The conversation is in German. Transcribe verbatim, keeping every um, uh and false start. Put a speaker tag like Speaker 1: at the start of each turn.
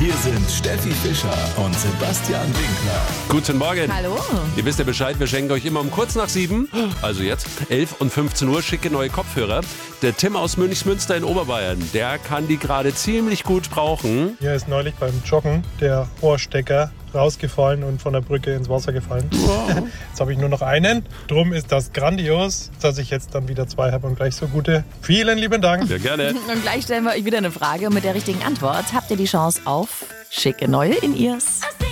Speaker 1: Hier sind Steffi Fischer und Sebastian Winkler.
Speaker 2: Guten Morgen.
Speaker 3: Hallo.
Speaker 2: Ihr wisst ja Bescheid, wir schenken euch immer um kurz nach sieben, also jetzt, elf und fünfzehn Uhr, schicke neue Kopfhörer. Der Tim aus Münchsmünster in Oberbayern, der kann die gerade ziemlich gut brauchen.
Speaker 4: Hier ist neulich beim Joggen der Ohrstecker rausgefallen und von der Brücke ins Wasser gefallen. Wow. Jetzt habe ich nur noch einen. Drum ist das grandios, dass ich jetzt dann wieder zwei habe und gleich so gute. Vielen lieben Dank.
Speaker 2: Ja, gerne.
Speaker 3: Und gleich stellen wir euch wieder eine Frage und mit der richtigen Antwort habt ihr die Chance auf schicke neue In-Ears.